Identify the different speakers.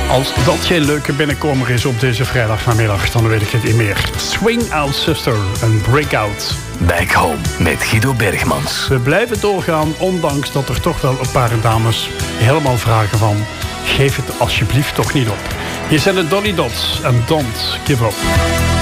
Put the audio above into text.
Speaker 1: Als dat geen leuke binnenkomer is op deze vrijdagmiddag, dan weet ik het niet meer. Swing Out Sister en Breakout.
Speaker 2: Back Home met Guido Bergmans.
Speaker 1: We blijven doorgaan, ondanks dat er toch wel een paar dames helemaal vragen van... geef het alsjeblieft toch niet op. Hier zijn de Dolly Dots en Don't Give Up.